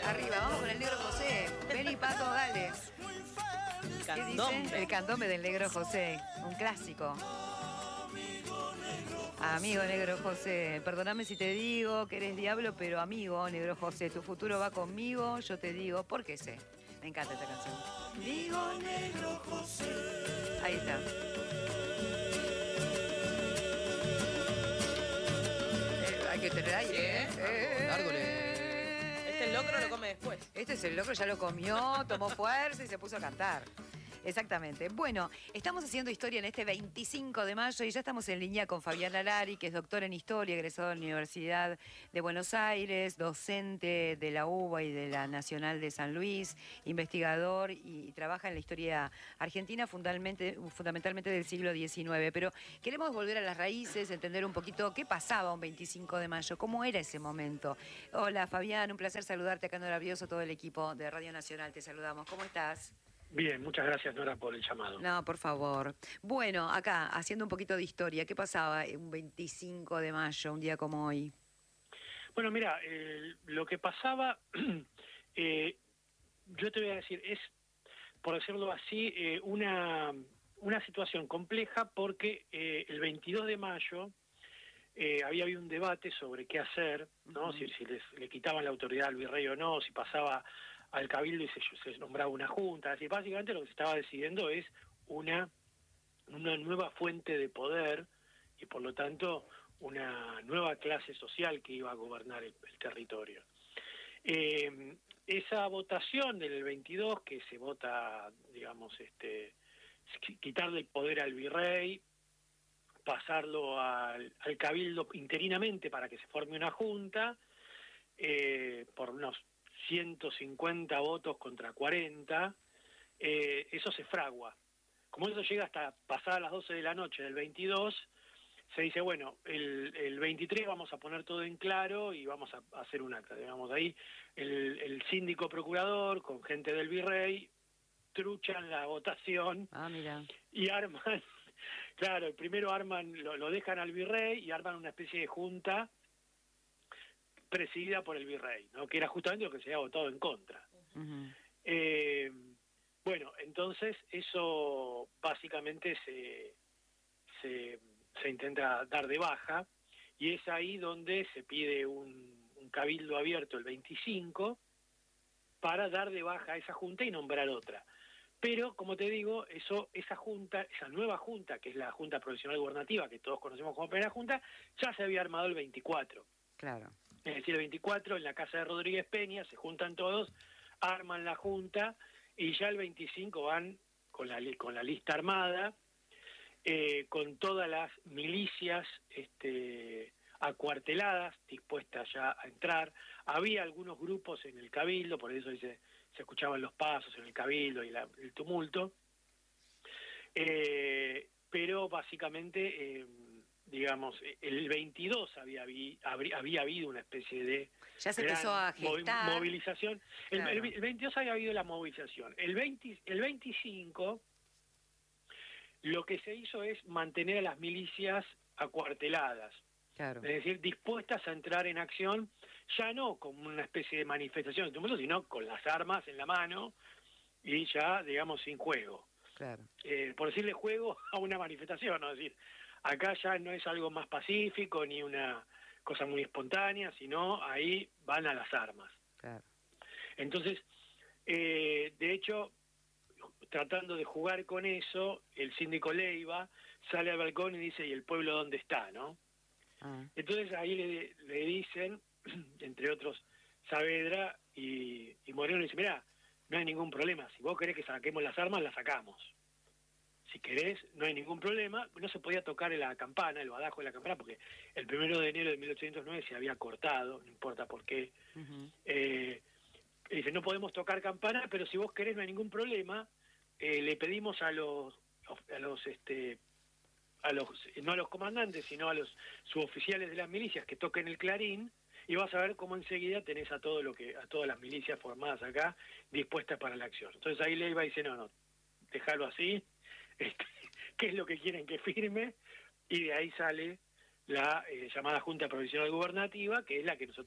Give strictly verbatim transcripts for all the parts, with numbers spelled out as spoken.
Arriba, vamos con el negro José. Vení, Pato, dale. ¿Qué dice? El candombe del negro José, un clásico. Amigo negro José, perdóname si te digo que eres diablo, pero amigo negro José, tu futuro va conmigo, yo te digo, porque sé. Me encanta esta canción. Amigo negro José. Ahí está. Eh, hay que tener aire, ¿eh? eh Lárgole. Este locro lo come después. Este es el locro, ya lo comió, tomó fuerza y se puso a cantar. Exactamente. Bueno, estamos haciendo historia en este veinticinco de mayo y ya estamos en línea con Fabián Lalari, que es doctor en historia, egresado de la Universidad de Buenos Aires, docente de la U B A y de la Nacional de San Luis, investigador y, y trabaja en la historia argentina fundamentalmente, fundamentalmente del siglo diecinueve. Pero queremos volver a las raíces, entender un poquito qué pasaba un veinticinco de mayo, cómo era ese momento. Hola Fabián, un placer saludarte acá en Rabioso, todo el equipo de Radio Nacional, te saludamos. ¿Cómo estás? Bien, muchas gracias, Nora, por el llamado. No, por favor. Bueno, acá, haciendo un poquito de historia, ¿qué pasaba un veinticinco de mayo, un día como hoy? Bueno, mira, eh, lo que pasaba, eh, yo te voy a decir, es, por decirlo así, eh, una, una situación compleja porque eh, el veintidós de mayo eh, había habido un debate sobre qué hacer, ¿no? Uh-huh. Si, si les, le quitaban la autoridad al virrey o no, si pasaba al cabildo y se, se nombraba una junta. Así, básicamente lo que se estaba decidiendo es una, una nueva fuente de poder y por lo tanto una nueva clase social que iba a gobernar el, el territorio. Eh, esa votación del veintidós, que se vota, digamos, este, quitarle el poder al virrey, pasarlo al, al cabildo interinamente para que se forme una junta, eh, por unos ciento cincuenta votos contra cuarenta, eh, eso se fragua. Como eso llega hasta pasadas las doce de la noche del veintidós, se dice, bueno, el, el veintitrés vamos a poner todo en claro y vamos a, a hacer un acta. Digamos, ahí el, el síndico procurador con gente del virrey truchan la votación. Ah, mira. Y arman, claro, primero arman, lo, lo dejan al virrey y arman una especie de junta presidida por el virrey, ¿no? Que era justamente lo que se había votado en contra. Uh-huh. Eh, bueno, entonces eso básicamente se, se, se intenta dar de baja y es ahí donde se pide un, un cabildo abierto el veinticinco para dar de baja a esa junta y nombrar otra. Pero, como te digo, eso, esa junta, esa nueva junta, que es la Junta Provisional Gubernativa, que todos conocemos como primera junta, ya se había armado el veinticuatro. Claro. Es decir, el veinticuatro, en la casa de Rodríguez Peña, se juntan todos, arman la junta, y ya el veinticinco van con la, con la lista armada, eh, con todas las milicias este, acuarteladas, dispuestas ya a entrar. Había algunos grupos en el cabildo, por eso dice, se escuchaban los pasos en el cabildo y la, el tumulto, eh, pero básicamente... Eh, digamos, el veintidós había, había, había habido una especie de ya se empezó a gestar. movilización. Claro. El, el veintidós había habido la movilización. El, veinte, el veinticinco lo que se hizo es mantener a las milicias acuarteladas. Claro. Es decir, dispuestas a entrar en acción, ya no como una especie de manifestación, sino con las armas en la mano y ya, digamos, sin juego. Claro. Eh, por decirle juego a una manifestación, ¿no? Es decir, acá ya no es algo más pacífico ni una cosa muy espontánea, sino ahí van a las armas. Claro. Entonces, eh, de hecho, tratando de jugar con eso, el síndico Leiva sale al balcón y dice, ¿y el pueblo dónde está, no? Ah. Entonces ahí le, le dicen, entre otros, Saavedra y, y Moreno, le dice, mirá, no hay ningún problema, si vos querés que saquemos las armas, las sacamos. Si querés, no hay ningún problema. No se podía tocar la campana, el badajo de la campana, porque el primero de enero de mil ochocientos nueve se había cortado, no importa por qué. Uh-huh. Eh, dice, no podemos tocar campana, pero si vos querés no hay ningún problema. Eh, le pedimos a los, a los, este, a los, no a los comandantes, sino a los suboficiales de las milicias que toquen el clarín, y vas a ver cómo enseguida tenés a todo lo que, a todas las milicias formadas acá dispuestas para la acción. Entonces ahí Leiva dice, no, no, déjalo así. Este, qué es lo que quieren que firme, y de ahí sale la eh, llamada Junta Provisional Gubernativa, que es la que nosotros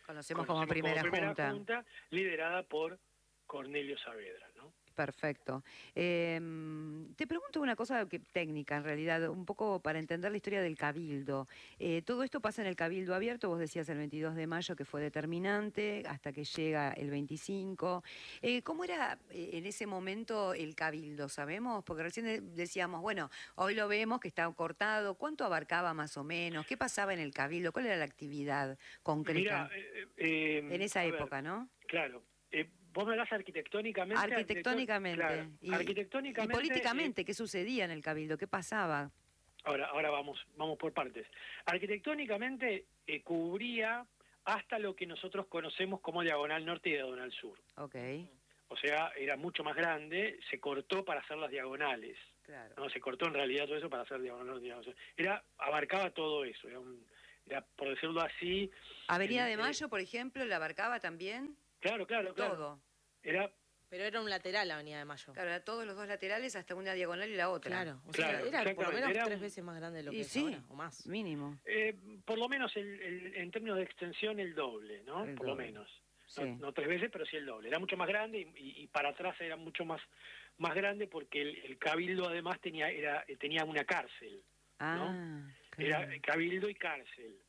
Conocemos como primera junta. liderada por Cornelio Saavedra, ¿no? Perfecto. Eh, te pregunto una cosa que, técnica, en realidad, un poco para entender la historia del Cabildo. Eh, todo esto pasa en el Cabildo Abierto, vos decías el veintidós de mayo que fue determinante, hasta que llega el veinticinco. Eh, ¿Cómo era eh, en ese momento el Cabildo, sabemos? Porque recién decíamos, bueno, hoy lo vemos que está cortado. ¿Cuánto abarcaba más o menos? ¿Qué pasaba en el Cabildo? ¿Cuál era la actividad concreta? Mira, eh, eh, en esa época, ver, ¿no? Claro. Eh, Vos me hablas arquitectónicamente. Arquitectónicamente. Claro, y, arquitectónicamente. Y políticamente, eh, ¿qué sucedía en el Cabildo? ¿Qué pasaba? Ahora, ahora vamos, vamos por partes. Arquitectónicamente eh, cubría hasta lo que nosotros conocemos como Diagonal Norte y Diagonal Sur. Ok. O sea, era mucho más grande, se cortó para hacer las diagonales. Claro. No, se cortó en realidad todo eso para hacer Diagonal Norte y Diagonal Sur. Era, abarcaba todo eso, era, un, era por decirlo así. Avenida eh, de Mayo, por ejemplo, ¿la abarcaba también? Claro, claro, claro. Todo. Era, Pero era un lateral la Avenida de Mayo. Claro, era todos los dos laterales hasta una diagonal y la otra. Claro, o Claro, sea, era por lo menos era tres un- veces más grande de lo que Y es sí, ahora, o más. mínimo. eh, por lo menos el, el- en términos de extensión el doble, ¿no? El por lo doble. menos. Sí. No, no tres veces, pero sí el doble. Era mucho más grande y, y- y para atrás era mucho más más grande porque el, el cabildo además tenía era tenía una cárcel. Ah, Era claro. cabildo y cárcel.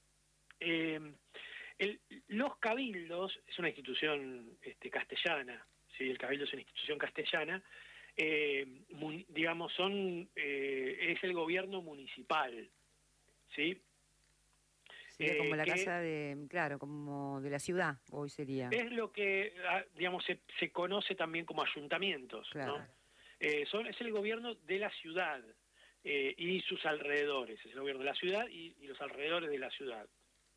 Eh, el- los cabildos es una institución este, castellana, ¿sí? El cabildo es una institución castellana. eh, mun- digamos, son eh, es el gobierno municipal, ¿sí? Sería como eh, la que- casa de, claro, como de la ciudad, hoy sería. Es lo que, ah, digamos, se, se conoce también como ayuntamientos, Claro. ¿no? Eh, son, es el gobierno de la ciudad eh, y sus alrededores, es el gobierno de la ciudad y, y los alrededores de la ciudad,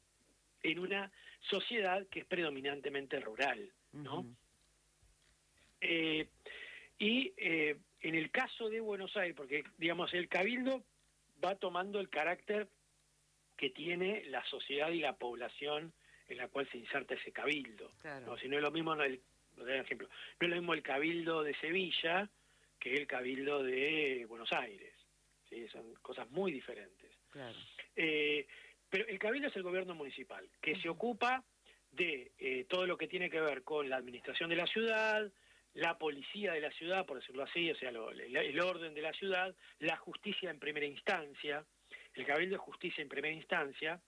en una sociedad que es predominantemente rural, ¿no? Ujú. Eh, y eh, en el caso de Buenos Aires, porque, digamos, el cabildo va tomando el carácter que tiene la sociedad y la población en la cual se inserta ese cabildo. Claro. ¿No? Si no es lo mismo, no, el, por ejemplo, no es lo mismo el cabildo de Sevilla que el cabildo de Buenos Aires. ¿Sí? Son cosas muy diferentes. Claro. Eh, pero el cabildo es el gobierno municipal, que se ocupa de eh, todo lo que tiene que ver con la administración de la ciudad, la policía de la ciudad, por decirlo así, o sea, lo- el, el orden de la ciudad, la justicia en primera instancia. El cabildo es justicia en primera instancia.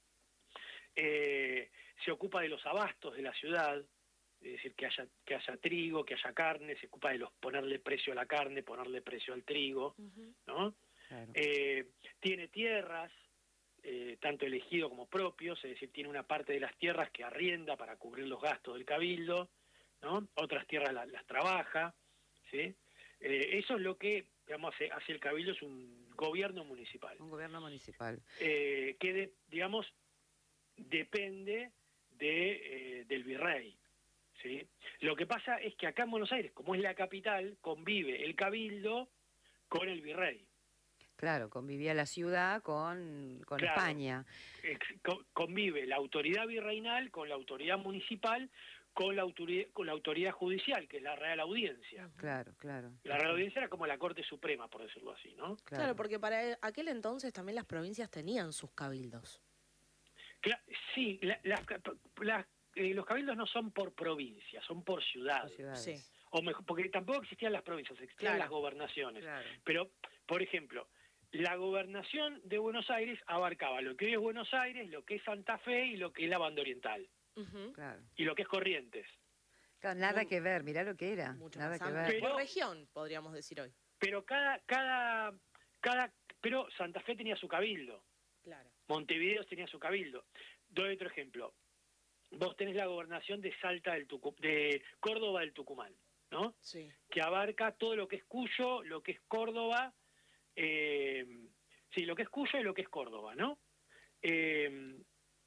Eh, se ocupa de los abastos de la ciudad, es decir, que haya que haya trigo, que haya carne, se ocupa de los ponerle precio a la carne, ponerle precio al trigo, ¿no? Claro. Eh, tiene tierras, eh, tanto elegido como propios, es decir, tiene una parte de las tierras que arrienda para cubrir los gastos del cabildo, ¿no? Otras tierras la- las trabaja, ¿sí? Eh, eso es lo que, digamos, hace, hace el cabildo, es un gobierno municipal, Un gobierno municipal. eh, que, de- digamos, depende de, eh, del virrey, ¿sí? Lo que pasa es que acá en Buenos Aires, como es la capital, convive el cabildo con el virrey. Claro, convivía la ciudad con, con Claro. España. Ex- co- convive la autoridad virreinal con la autoridad municipal, con la autoridad, con la autoridad judicial, que es la Real Audiencia. Claro, claro. La Real Audiencia era como la Corte Suprema, por decirlo así, ¿no? Claro, porque para aquel entonces también las provincias tenían sus cabildos. Cla- sí, la- las ca- las- eh, los cabildos no son por provincia, son por ciudad. Las ciudades. Sí. O mejor, porque tampoco existían las provincias, existían Claro. las gobernaciones. Claro. Pero, por ejemplo, la gobernación de Buenos Aires abarcaba lo que hoy es Buenos Aires, lo que es Santa Fe y lo que es la Banda Oriental, Ujú. Claro. y lo que es Corrientes. Claro, nada Muy- que ver, mirá lo que era. Mucho Nada más que amplio. ver. Pero- Por región, podríamos decir hoy. Pero cada, cada, cada, pero Santa Fe tenía su cabildo, Claro. Montevideo tenía su cabildo. Doy otro ejemplo. Vos tenés la gobernación de Salta del Tucu- de Córdoba del Tucumán, ¿no? Sí. Que abarca todo lo que es Cuyo, lo que es Córdoba, eh, sí, lo que es Cuyo y lo que es Córdoba, ¿no? Eh,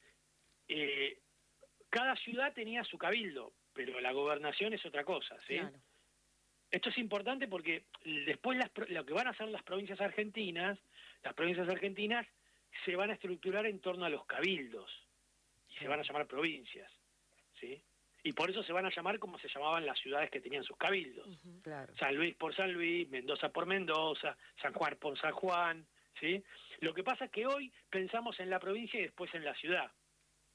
eh, cada ciudad tenía su cabildo, pero la gobernación es otra cosa, ¿sí? Claro. Esto es importante porque después las, pro- lo que van a hacer las provincias argentinas, las provincias argentinas se van a estructurar en torno a los cabildos y se van a llamar provincias, ¿sí? Y por eso se van a llamar como se llamaban las ciudades que tenían sus cabildos. Ujú. Claro. San Luis por San Luis, Mendoza por Mendoza, San Juan por San Juan, ¿sí? Lo que pasa es que hoy pensamos en la provincia y después en la ciudad.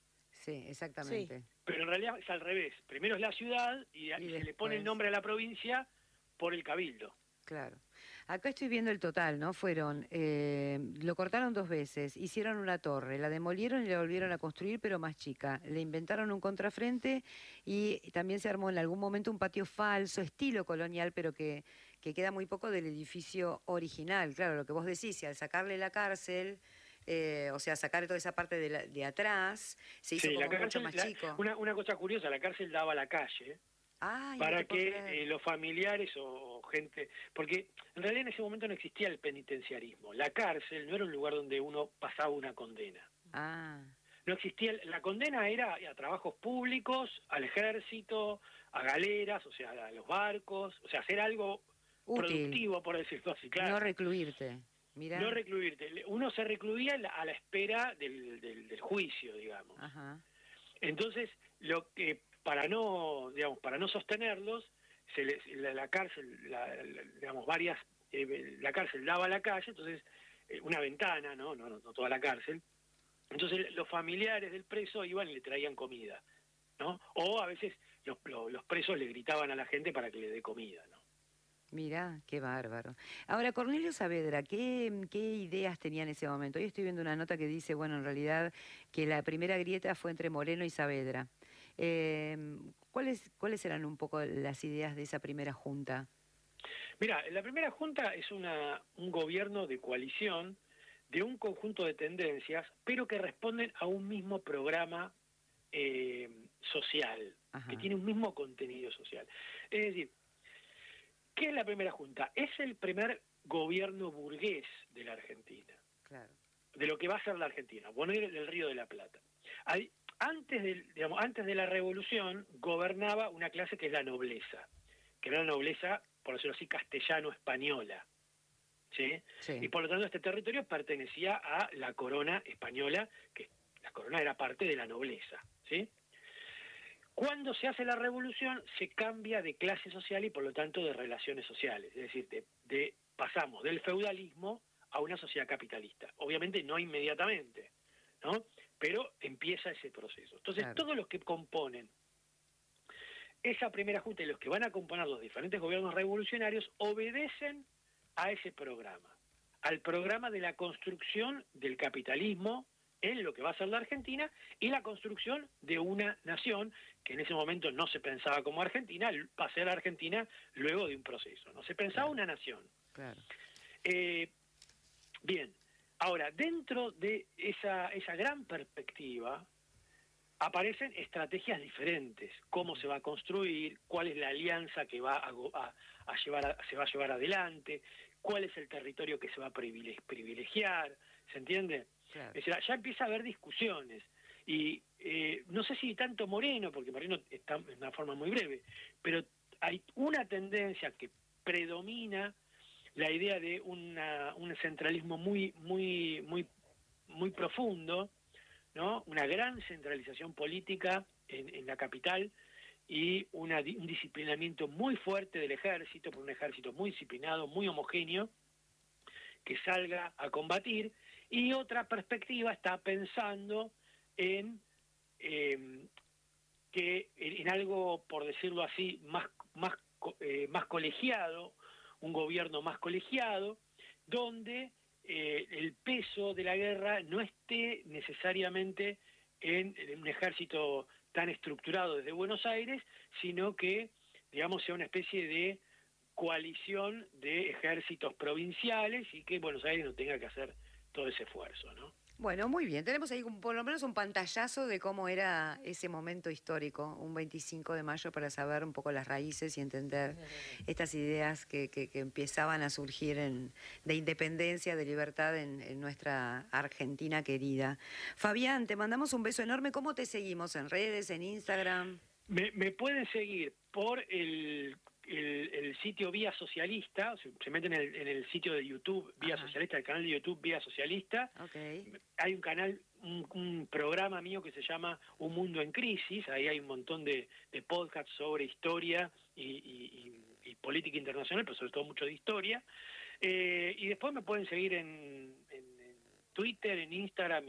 Sí, exactamente. Pero en realidad es al revés. Primero es la ciudad y, y, y se le pone el nombre a la provincia por el cabildo. Claro. Acá estoy viendo el total, ¿no? Fueron, eh, lo cortaron dos veces, hicieron una torre, la demolieron y la volvieron a construir, pero más chica. Le inventaron un contrafrente y también se armó en algún momento un patio falso, estilo colonial, pero que, que queda muy poco del edificio original. Claro, lo que vos decís, si al sacarle la cárcel, eh, o sea, sacar toda esa parte de, la, de atrás, se hizo sí, como la cárcel, mucho más la, chico. Una, una cosa curiosa, la cárcel daba a la calle. Ay, para no que eh, los familiares o, o gente... Porque en realidad en ese momento no existía el penitenciarismo. La cárcel no era un lugar donde uno pasaba una condena. Ah. No existía... La condena era a trabajos públicos, al ejército, a galeras, o sea, a los barcos, o sea, hacer algo útil, productivo, por decirlo así, claro. No recluirte. Mirá. No recluirte. Uno se recluía a la espera del, del, del juicio, digamos. Ajá. Entonces, lo que... para no, digamos, para no sostenerlos, se les, la, la cárcel, la, la, digamos, varias, eh, la cárcel daba a la calle, entonces, eh, una ventana, ¿no? No, no, no toda la cárcel, entonces los familiares del preso iban y le traían comida, ¿no? O a veces los, los, los presos le gritaban a la gente para que le dé comida, ¿no? Mirá, qué bárbaro. Ahora, Cornelio Saavedra, ¿qué, ¿qué ideas tenía en ese momento? Hoy estoy viendo una nota que dice, bueno, en realidad, que la primera grieta fue entre Moreno y Saavedra. Eh, ¿cuáles, ¿Cuáles eran un poco las ideas de esa primera junta? Mira, la primera junta es una, un gobierno de coalición de un conjunto de tendencias, pero que responden a un mismo programa eh, social, Ajá. que tiene un mismo contenido social. Es decir, ¿qué es la primera junta? Es el primer gobierno burgués de la Argentina, claro. de lo que va a ser la Argentina, bueno, del Río de la Plata. Hay, antes, de, digamos, antes de la revolución gobernaba una clase que es la nobleza, que era la nobleza, por decirlo así, castellano-española. ¿Sí? Sí. Y por lo tanto este territorio pertenecía a la corona española, que la corona era parte de la nobleza. ¿Sí? Cuando se hace la revolución se cambia de clase social y por lo tanto de relaciones sociales, es decir, de, de, pasamos del feudalismo a una sociedad capitalista. Obviamente no inmediatamente, ¿no? Pero empieza ese proceso. Entonces claro. todos los que componen esa primera junta y los que van a componer los diferentes gobiernos revolucionarios obedecen a ese programa, al programa de la construcción del capitalismo en lo que va a ser la Argentina y la construcción de una nación que en ese momento no se pensaba como Argentina, va a ser Argentina luego de un proceso, no se pensaba claro. una nación. Claro. Eh, bien, ahora, dentro de esa, esa gran perspectiva aparecen estrategias diferentes, cómo se va a construir, cuál es la alianza que va a, a, a llevar a, se va a llevar adelante, cuál es el territorio que se va a privilegiar, ¿se entiende? Claro. Es decir, ya empieza a haber discusiones, y eh, no sé si tanto Moreno, porque Moreno está en una forma muy breve, pero hay una tendencia que predomina la idea de una, un centralismo muy, muy, muy, muy profundo, ¿no? Una gran centralización política en, en la capital y una, un disciplinamiento muy fuerte del ejército, por un ejército muy disciplinado, muy homogéneo, que salga a combatir, y otra perspectiva está pensando en eh, que en algo, por decirlo así, más, más, eh, más colegiado, un gobierno más colegiado, donde eh, el peso de la guerra no esté necesariamente en, en un ejército tan estructurado desde Buenos Aires, sino que, digamos, sea una especie de coalición de ejércitos provinciales y que Buenos Aires no tenga que hacer todo ese esfuerzo, ¿no? Bueno, muy bien. Tenemos ahí un, por lo menos un pantallazo de cómo era ese momento histórico, un veinticinco de mayo, para saber un poco las raíces y entender estas ideas que, que, que empezaban a surgir en, de independencia, de libertad en, en nuestra Argentina querida. Fabián, te mandamos un beso enorme. ¿Cómo te seguimos? ¿En redes, en Instagram? Me, me pueden seguir por el... El, el sitio Vía Socialista, se, se meten en el, en el sitio de YouTube Vía Ajá. Socialista, el canal de YouTube Vía Socialista. Okay. Hay un canal, un, un programa mío que se llama Un Mundo en Crisis, ahí hay un montón de, de podcasts sobre historia y, y, y, y política internacional, pero sobre todo mucho de historia. Eh, y después me pueden seguir en, en, en Twitter, en Instagram y,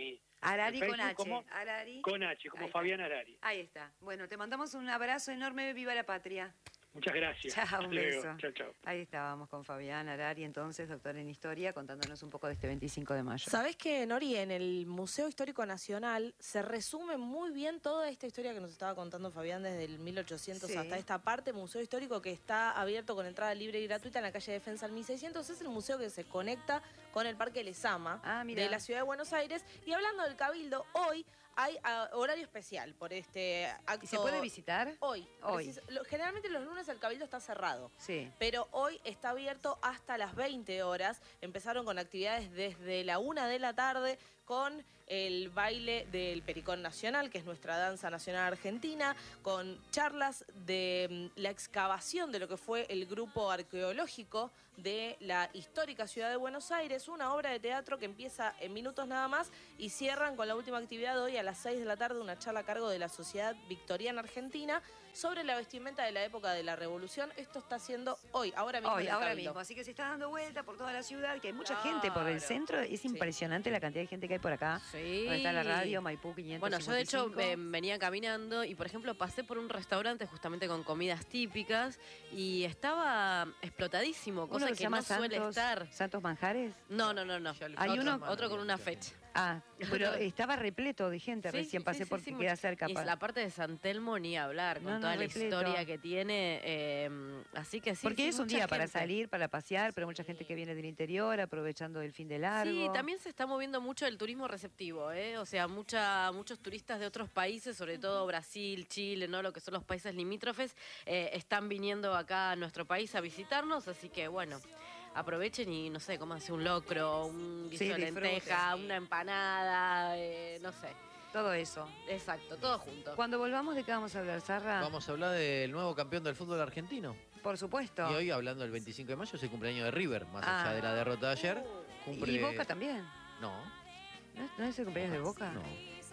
Arari En con Facebook H. como- Arari. Con H, como Ahí está. Fabián Arari. Ahí está. Bueno, te mandamos un abrazo enorme. Viva la patria. Muchas gracias. Chao, Hasta un luego. beso. Chao, chao. Ahí estábamos con Fabián Arari, entonces, doctor en Historia, contándonos un poco de este veinticinco de mayo. ¿Sabés que, Nori, en el Museo Histórico Nacional se resume muy bien toda esta historia que nos estaba contando Fabián desde el mil ochocientos Sí. hasta esta parte? Museo Histórico que está abierto con entrada libre y gratuita en la calle Defensa al mil seiscientos. Es el museo que se conecta con el Parque Lezama Ah, mira. de la ciudad de Buenos Aires. Y hablando del Cabildo, hoy hay ah, horario especial por este acto. ¿Y se puede visitar? Hoy. Hoy. Precis- lo- generalmente los lunes el Cabildo está cerrado. Sí. Pero hoy está abierto hasta las veinte horas. Empezaron con actividades desde la una de la tarde con el baile del Pericón Nacional, que es nuestra danza nacional argentina, con charlas de mm, la excavación de lo que fue el grupo arqueológico de la histórica ciudad de Buenos Aires, una obra de teatro que empieza en minutos nada más y cierran con la última actividad hoy a las seis de la tarde, una charla a cargo de la Sociedad Victoriana Argentina sobre la vestimenta de la época de la Revolución. Esto está haciendo hoy, ahora mismo. Hoy, en el ahora Cabildo. mismo. Así que se está dando vuelta por toda la ciudad, que hay mucha Claro. gente por el centro. Es Sí. impresionante la cantidad de gente que hay por acá. Sí. Donde está la radio, Maipú quinientos Bueno, yo de hecho cincuenta y cinco. eh, venía caminando y, por ejemplo, pasé por un restaurante justamente con comidas típicas y estaba explotadísimo, Uno cosa que que, se llama no suele Santos, estar. Santos Manjares. No, no, no, no. Hay otro, uno- otro con una fecha. Ah, pero estaba repleto de gente. Sí, Recién sí, pasé sí, porque sí, queda mucho. cerca. Y pa- la parte de San Telmo ni hablar, con No, no, toda la repleto. historia que tiene. eh, así que sí. Porque sí, es un mucha día para gente. salir, para pasear, pero mucha gente que viene del interior, aprovechando el fin de largo. Sí, también se está moviendo mucho el turismo receptivo, ¿eh? O sea, mucha, muchos turistas de otros países, sobre todo Brasil, Chile, ¿no? Lo que son los países limítrofes, eh, están viniendo acá a nuestro país a visitarnos, así que bueno, aprovechen y no sé, cómanse un locro, un guiso Sí, de disfruten. lenteja, una empanada, eh, no sé. Todo eso. Exacto, todo junto. Cuando volvamos, ¿de qué vamos a hablar, Sarra? Vamos a hablar del nuevo campeón del fútbol argentino. Por supuesto. Y hoy, hablando del veinticinco de mayo, es el cumpleaños de River, más Ah. allá de la derrota de ayer. Cumple... Y Boca también. No. ¿No, ¿No es el cumpleaños de Boca? No.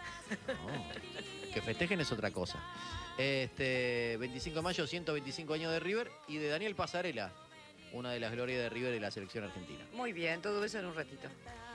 No. Que festejen es otra cosa. Este, veinticinco de mayo, ciento veinticinco años de River y de Daniel Pasarela, una de las glorias de River y la selección argentina. Muy bien, todo eso en un ratito.